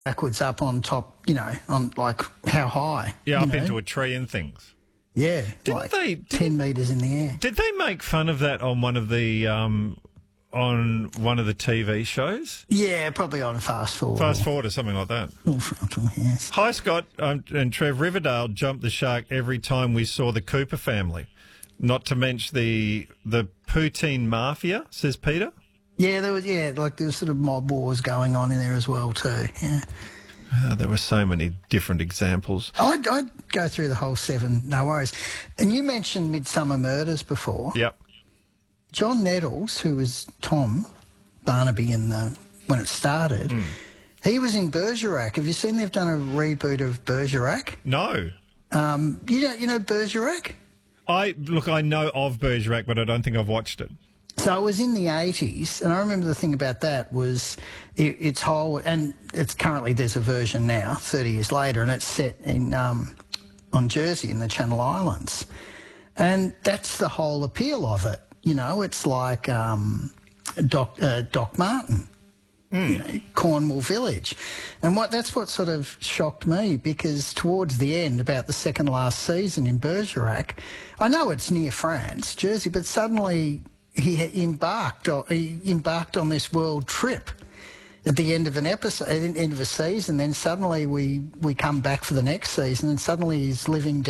backwards up on top, you know, on like how high? Yeah, you up know? into a tree and things. Yeah, Didn't like they? 10 metres in the air. Did they make fun of that on one of the TV shows? Yeah, probably on Fast Forward. Fast Forward or something like that. Full Frontal, yes. Hi, Scott and Trev. Riverdale jumped the shark every time we saw the Cooper family. Not to mention the poutine mafia, says Peter. Yeah, there was sort of mob wars going on in there as well too. Yeah. There were so many different examples. I'd go through the whole 7, no worries. And you mentioned Midsummer Murders before. Yep. John Nettles, who was Tom Barnaby when it started, he was in Bergerac. Have you seen they've done a reboot of Bergerac? No. You know Bergerac? I know of Bergerac, but I don't think I've watched it. So it was in the 80s, and I remember the thing about that was its whole, and it's currently, there's a version now, 30 years later, and it's set in on Jersey in the Channel Islands. And that's the whole appeal of it. You know, it's like Doc Martin, you know, Cornwall Village. And that's what sort of shocked me, because towards the end, about the second last season in Bergerac, I know it's near France, Jersey, but suddenly he embarked on this world trip at the end of an episode, at the end of a season. Then suddenly we come back for the next season, and suddenly he's living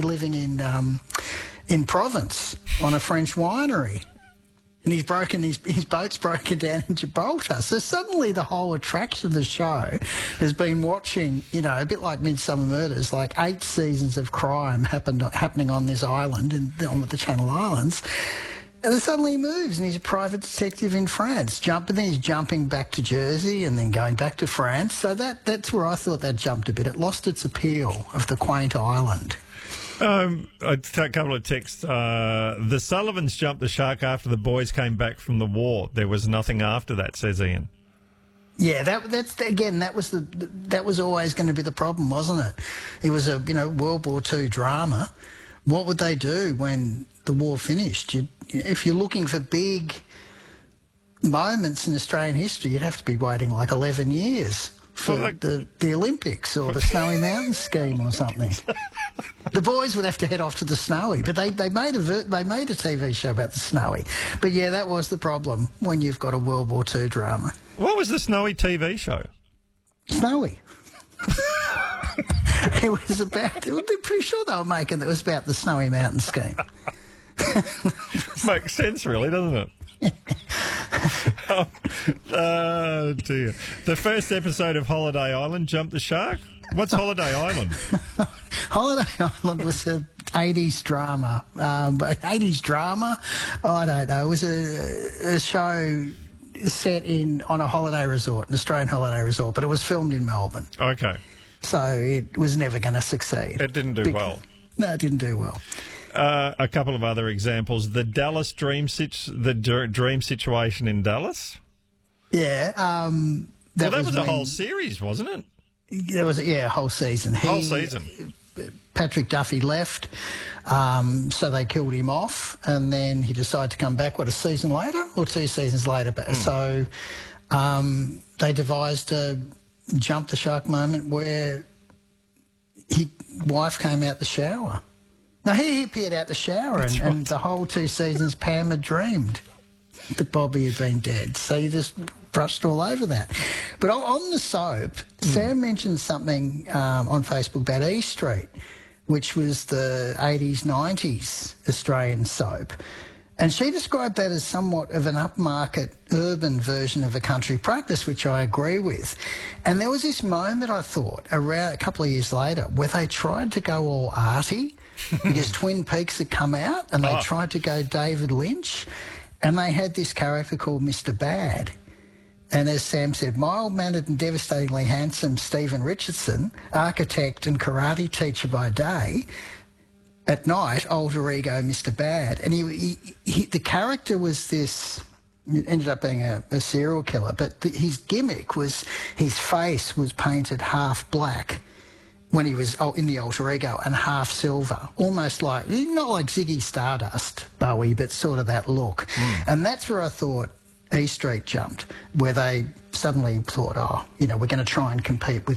in Provence on a French winery, and his boat's broken down in Gibraltar. So suddenly the whole attraction of the show has been watching, you know, a bit like Midsummer Murders, like 8 seasons of crime happening on this island and on the Channel Islands. And then suddenly he moves and he's a private detective in France. Then he's jumping back to Jersey and then going back to France. So that's where I thought that jumped a bit. It lost its appeal of the quaint island. A couple of texts. The Sullivans jumped the shark after the boys came back from the war. There was nothing after that, says Ian. Yeah, that was always going to be the problem, wasn't it? It was a World War II drama. What would they do when the war finished? If you're looking for big moments in Australian history, you'd have to be waiting like 11 years for the Olympics or the Snowy Mountains scheme or something. The boys would have to head off to the Snowy, but they made a TV show about the Snowy. But yeah, that was the problem when you've got a World War II drama. What was the Snowy TV show? Snowy. It was about. I'm pretty sure they were making it was about the Snowy Mountain scheme. Makes sense, really, doesn't it? Oh dear! The first episode of Holiday Island jumped the shark. What's Holiday Island? Holiday Island was an 80s drama. 80s drama? I don't know. It was a show set on a holiday resort, an Australian holiday resort, but it was filmed in Melbourne. Okay. So it was never going to succeed. It didn't do well. No, it didn't do well. A couple of other examples. The Dallas dream situation in Dallas. Yeah. That was a whole series, wasn't it? There was a whole season. Whole season. Patrick Duffy left, so they killed him off, and then he decided to come back, a season later or 2 seasons later. So they devised a jump the shark moment where his wife came out the shower. No, he appeared out the shower, and the whole 2 seasons Pam had dreamed that Bobby had been dead. So you just brushed all over that. But on the soap, Sam mentioned something on Facebook about E Street, which was the 80s, 90s Australian soap. And she described that as somewhat of an upmarket urban version of a country practice, which I agree with. And there was this moment, I thought, around a couple of years later, where they tried to go all arty because Twin Peaks had come out, and they tried to go David Lynch, and they had this character called Mr. Bad. And as Sam said, mild-mannered and devastatingly handsome Stephen Richardson, architect and karate teacher by day, at night, alter ego Mr. Bad. And the character was this, it ended up being a serial killer, but his gimmick was his face was painted half black when he was in the alter ego and half silver, almost like, not like Ziggy Stardust, Bowie, but sort of that look. And that's where I thought, E Street jumped, where they suddenly thought, oh, we're going to try and compete with